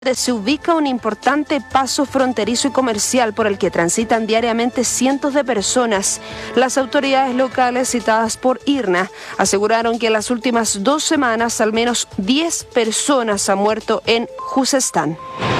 Se ubica un importante paso fronterizo y comercial por el que transitan diariamente cientos de personas. Las autoridades locales citadas por IRNA aseguraron que en las últimas 2 semanas al menos 10 personas han muerto en Juzestán.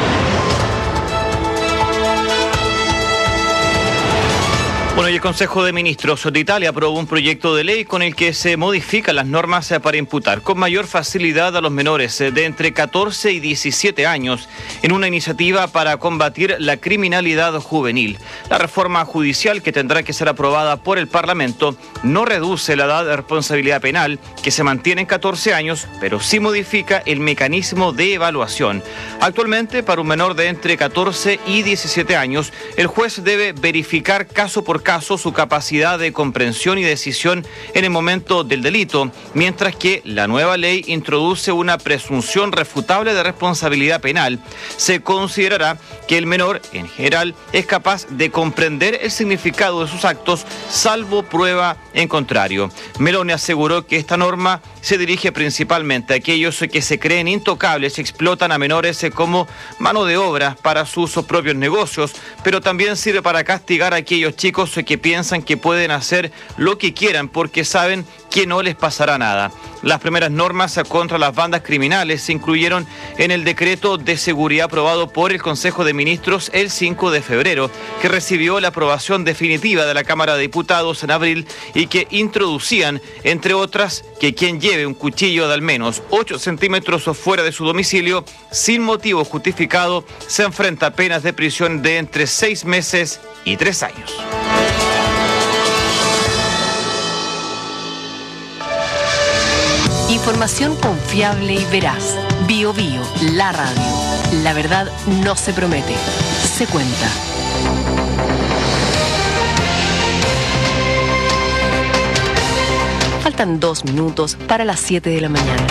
Bueno, y el Consejo de Ministros de Italia aprobó un proyecto de ley con el que se modifican las normas para imputar con mayor facilidad a los menores de entre 14 y 17 años en una iniciativa para combatir la criminalidad juvenil. La reforma judicial, que tendrá que ser aprobada por el Parlamento, no reduce la edad de responsabilidad penal, que se mantiene en 14 años, pero sí modifica el mecanismo de evaluación. Actualmente, para un menor de entre 14 y 17 años, el juez debe verificar caso por caso su capacidad de comprensión y decisión en el momento del delito, mientras que la nueva ley introduce una presunción refutable de responsabilidad penal. Se considerará que el menor, en general, es capaz de comprender el significado de sus actos, salvo prueba en contrario. Meloni aseguró que esta norma se dirige principalmente a aquellos que se creen intocables y explotan a menores como mano de obra para sus propios negocios, pero también sirve para castigar a aquellos chicos que piensan que pueden hacer lo que quieran porque saben que no les pasará nada. Las primeras normas contra las bandas criminales se incluyeron en el decreto de seguridad aprobado por el Consejo de Ministros el 5 de febrero, que recibió la aprobación definitiva de la Cámara de Diputados en abril y que introducían, entre otras, que quien lleve un cuchillo de al menos 8 centímetros fuera de su domicilio sin motivo justificado se enfrenta a penas de prisión de entre 6 meses y 3 años. Información confiable y veraz. Bio Bio, la radio. La verdad no se promete, se cuenta. Faltan 2 minutos para las 7 de la mañana.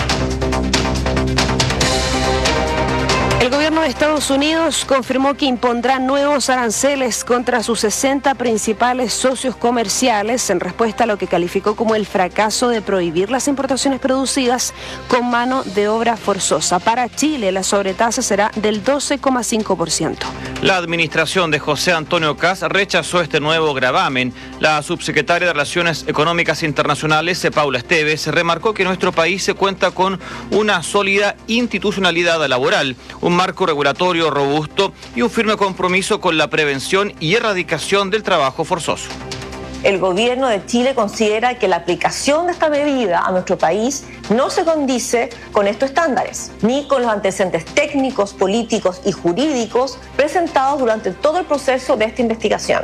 El gobierno de Estados Unidos confirmó que impondrá nuevos aranceles contra sus 60 principales socios comerciales en respuesta a lo que calificó como el fracaso de prohibir las importaciones producidas con mano de obra forzosa. Para Chile, la sobretasa será del 12,5%. La administración de José Antonio Kast rechazó este nuevo gravamen. La subsecretaria de Relaciones Económicas Internacionales, Paula Esteves, remarcó que nuestro país se cuenta con una sólida institucionalidad laboral, un marco regulatorio robusto y un firme compromiso con la prevención y erradicación del trabajo forzoso. El gobierno de Chile considera que la aplicación de esta medida a nuestro país no se condice con estos estándares, ni con los antecedentes técnicos, políticos y jurídicos presentados durante todo el proceso de esta investigación.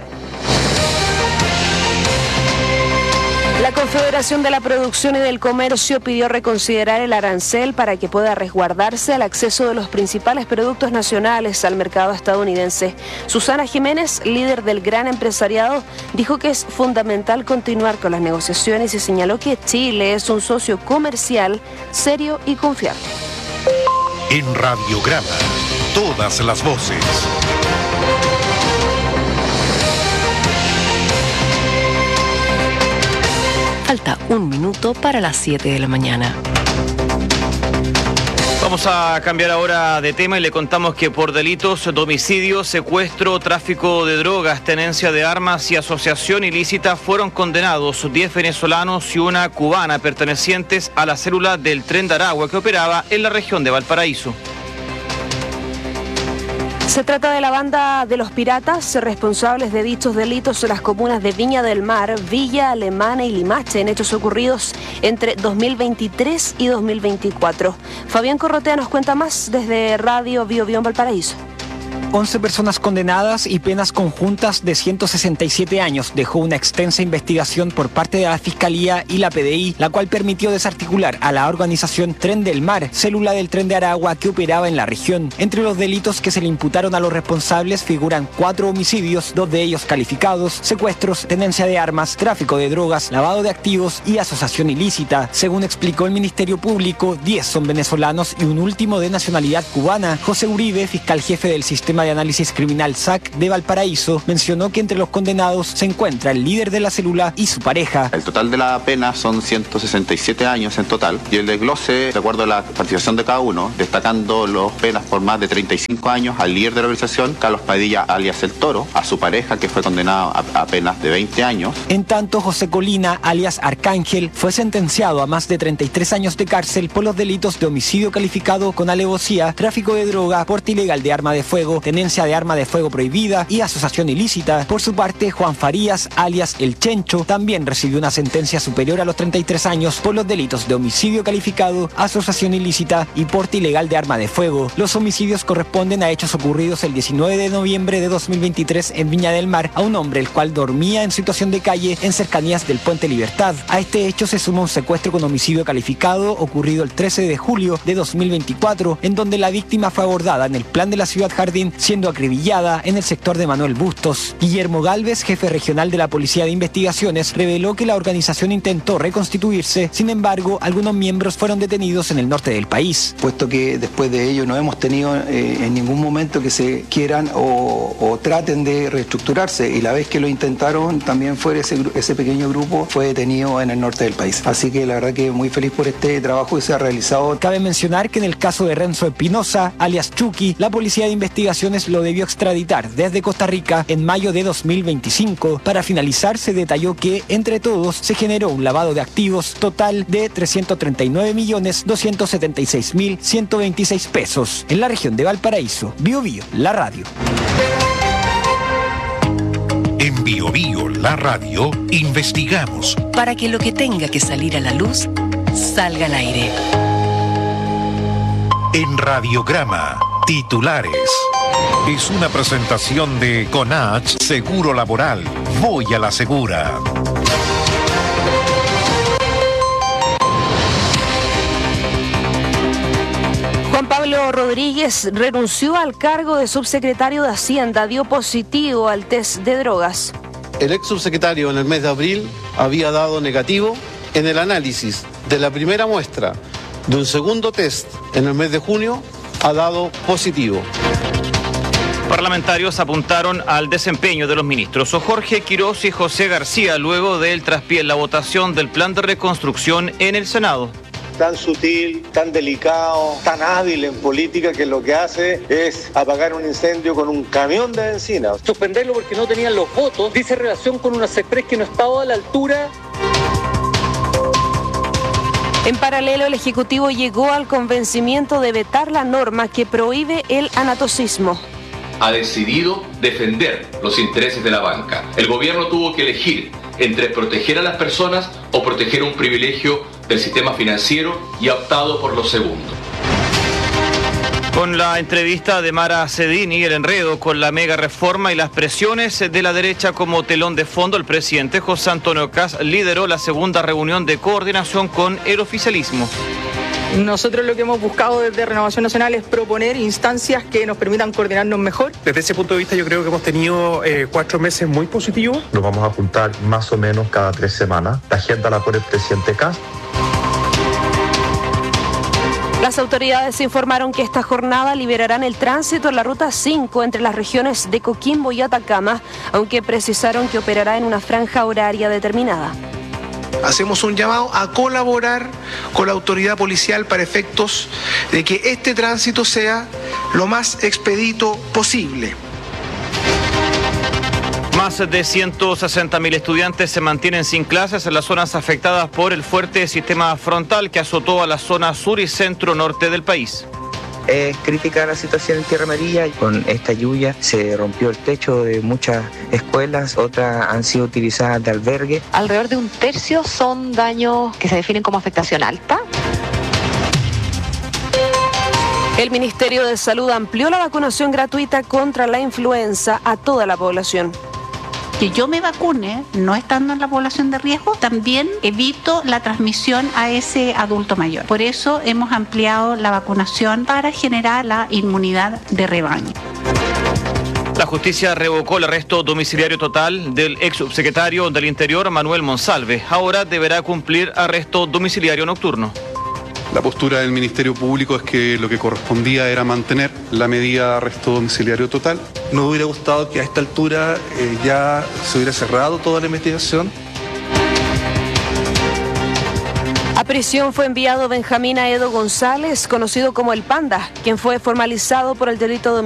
La Confederación de la Producción y del Comercio pidió reconsiderar el arancel para que pueda resguardarse el acceso de los principales productos nacionales al mercado estadounidense. Susana Jiménez, líder del gran empresariado, dijo que es fundamental continuar con las negociaciones y señaló que Chile es un socio comercial serio y confiable. En Radiograma, todas las voces. Falta 1 minuto para las 7 de la mañana. Vamos a cambiar ahora de tema y le contamos que por delitos de homicidio, secuestro, tráfico de drogas, tenencia de armas y asociación ilícita fueron condenados 10 venezolanos y una cubana pertenecientes a la célula del Tren de Aragua que operaba en la región de Valparaíso. Se trata de la banda de los piratas, responsables de dichos delitos en las comunas de Viña del Mar, Villa Alemana y Limache, en hechos ocurridos entre 2023 y 2024. Fabián Corrotea nos cuenta más desde Radio Bio Bio en Valparaíso. 11 personas condenadas y penas conjuntas de 167 años dejó una extensa investigación por parte de la Fiscalía y la PDI, la cual permitió desarticular a la organización Tren del Mar, célula del Tren de Aragua que operaba en la región. Entre los delitos que se le imputaron a los responsables figuran 4 homicidios, 2 de ellos calificados, secuestros, tenencia de armas, tráfico de drogas, lavado de activos y asociación ilícita. Según explicó el Ministerio Público, 10 son venezolanos y un último de nacionalidad cubana. José Uribe, fiscal jefe del sistema Sistema de Análisis Criminal SAC de Valparaíso, mencionó que entre los condenados se encuentra el líder de la célula y su pareja. El total de la pena son 167 años en total, y el desglose, de acuerdo a la participación de cada uno, destacando las penas por más de 35 años al líder de la organización, Carlos Padilla, alias El Toro, a su pareja, que fue condenado a penas de 20 años. En tanto, José Colina, alias Arcángel, fue sentenciado a más de 33 años de cárcel por los delitos de homicidio calificado con alevosía, tráfico de droga, porte ilegal de arma de fuego, tenencia de arma de fuego prohibida y asociación ilícita. Por su parte, Juan Farías, alias El Chencho, también recibió una sentencia superior a los 33 años por los delitos de homicidio calificado, asociación ilícita y porte ilegal de arma de fuego. Los homicidios corresponden a hechos ocurridos el 19 de noviembre de 2023 en Viña del Mar a un hombre el cual dormía en situación de calle en cercanías del Puente Libertad. A este hecho se suma un secuestro con homicidio calificado ocurrido el 13 de julio de 2024, en donde la víctima fue abordada en el plan de la Ciudad Jardín, siendo acribillada en el sector de Manuel Bustos. Guillermo Gálvez, jefe regional de la Policía de Investigaciones, reveló que la organización intentó reconstituirse, sin embargo, algunos miembros fueron detenidos en el norte del país. Puesto que después de ello no hemos tenido en ningún momento que se quieran o traten de reestructurarse, y la vez que lo intentaron también fue ese pequeño grupo fue detenido en el norte del país. Así que la verdad que muy feliz por este trabajo que se ha realizado. Cabe mencionar que en el caso de Renzo Espinosa, alias Chucky, la Policía de Investigaciones lo debió extraditar desde Costa Rica en mayo de 2025. Para finalizar, se detalló que, entre todos, se generó un lavado de activos total de 339.276.126 pesos. En la región de Valparaíso, Bio Bio, la radio. En Bio Bio, la radio, investigamos Para que lo que tenga que salir a la luz, salga al aire. en Radiograma. Titulares. Es una presentación de CONACH Seguro Laboral. Voy a la segura. Juan Pablo Rodríguez renunció al cargo de subsecretario de Hacienda, dio positivo al test de drogas. El ex subsecretario en el mes de abril había dado negativo en el análisis de la primera muestra de un segundo test en el mes de junio, ha dado positivo. Parlamentarios apuntaron al desempeño de los ministros Jorge Quirós y José García luego del traspié en la votación del plan de reconstrucción en el Senado. Tan sutil, tan delicado, tan hábil en política, que lo que hace es apagar un incendio con un camión de benzina. Suspenderlo porque no tenían los votos dice relación con una CEPRES que no estaba a la altura. En paralelo, el Ejecutivo llegó al convencimiento de vetar la norma que prohíbe el anatocismo. Ha decidido defender los intereses de la banca. El gobierno tuvo que elegir entre proteger a las personas o proteger un privilegio del sistema financiero y ha optado por lo segundo. Con la entrevista de Mara Cedini y el enredo con la mega reforma y las presiones de la derecha como telón de fondo, el presidente José Antonio Kast lideró la segunda reunión de coordinación con el oficialismo. Nosotros lo que hemos buscado desde Renovación Nacional es proponer instancias que nos permitan coordinarnos mejor. Desde ese punto de vista yo creo que hemos tenido 4 meses muy positivos. Nos vamos a juntar más o menos cada 3 semanas. La agenda la pone el presidente Kast. Las autoridades informaron que esta jornada liberarán el tránsito en la Ruta 5 entre las regiones de Coquimbo y Atacama, aunque precisaron que operará en una franja horaria determinada. Hacemos un llamado a colaborar con la autoridad policial para efectos de que este tránsito sea lo más expedito posible. Más de 160.000 estudiantes se mantienen sin clases en las zonas afectadas por el fuerte sistema frontal que azotó a la zona sur y centro-norte del país. Es crítica la situación en Tierra Amarilla. Con esta lluvia se rompió el techo de muchas escuelas, otras han sido utilizadas de albergue. Alrededor de un tercio son daños que se definen como afectación alta. El Ministerio de Salud amplió la vacunación gratuita contra la influenza a toda la población. Que yo me vacune, no estando en la población de riesgo, también evito la transmisión a ese adulto mayor. Por eso hemos ampliado la vacunación para generar la inmunidad de rebaño. La justicia revocó el arresto domiciliario total del ex subsecretario del Interior, Manuel Monsalve. Ahora deberá cumplir arresto domiciliario nocturno. La postura del Ministerio Público es que lo que correspondía era mantener la medida de arresto domiciliario total. Nos hubiera gustado que a esta altura ya se hubiera cerrado toda la investigación. A prisión fue enviado Benjamín Aedo González, conocido como El Panda, quien fue formalizado por el delito de